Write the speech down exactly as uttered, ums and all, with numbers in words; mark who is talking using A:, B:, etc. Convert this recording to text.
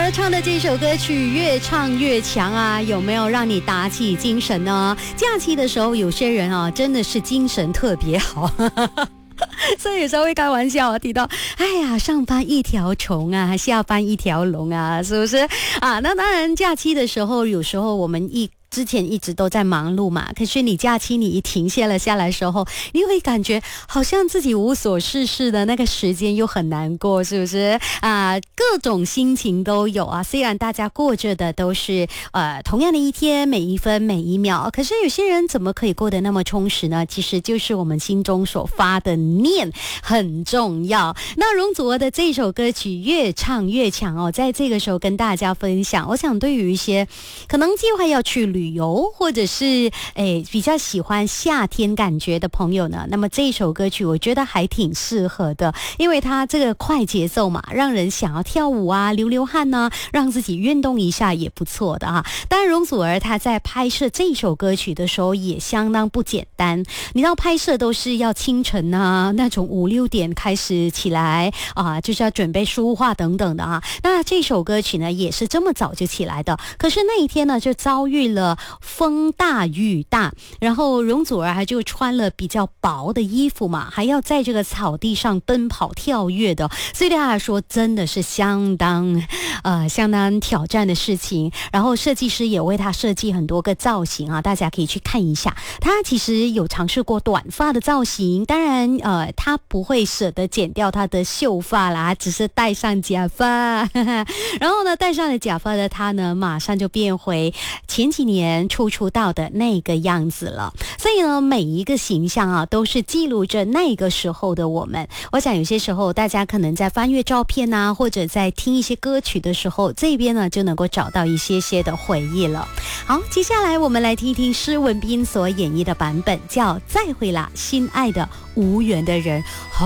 A: 儿唱的这首歌曲越唱越强啊，有没有让你打起精神呢？假期的时候有些人啊真的是精神特别好所以有时候会开玩笑提到，哎呀，上班一条虫啊，下班一条龙啊，是不是啊？那当然假期的时候有时候我们一之前一直都在忙碌嘛，可是你假期你一停歇了下来的时候，你会感觉好像自己无所事事的，那个时间又很难过，是不是啊？各种心情都有啊。虽然大家过着的都是呃同样的一天，每一分每一秒，可是有些人怎么可以过得那么充实呢？其实就是我们心中所发的念很重要。那容祖儿的这首歌曲越唱越强哦，在这个时候跟大家分享，我想对于一些可能计划要去旅旅游或者是诶比较喜欢夏天感觉的朋友呢，那么这一首歌曲我觉得还挺适合的，因为它这个快节奏嘛，让人想要跳舞啊，流流汗呢、啊，让自己运动一下也不错的哈。当然容祖儿她在拍摄这首歌曲的时候也相当不简单，你知道拍摄都是要清晨啊，那种五六点开始起来啊，就是要准备书画等等的啊。那这首歌曲呢也是这么早就起来的，可是那一天呢就遭遇了风大雨大，然后容祖儿还就穿了比较薄的衣服嘛，还要在这个草地上奔跑跳跃的，所以对他来说真的是相当呃相当挑战的事情。然后设计师也为他设计很多个造型啊，大家可以去看一下。他其实有尝试过短发的造型，当然呃他不会舍得剪掉他的秀发啦，只是戴上假发然后呢戴上了假发的他呢马上就变回前几年初出道的那个样子了。所以呢每一个形象啊都是记录着那个时候的我们。我想有些时候大家可能在翻阅照片啊，或者在听一些歌曲的时候，这边呢就能够找到一些些的回忆了。好，接下来我们来听一听施文彬所演绎的版本，叫《再会啦，心爱的无缘的人》。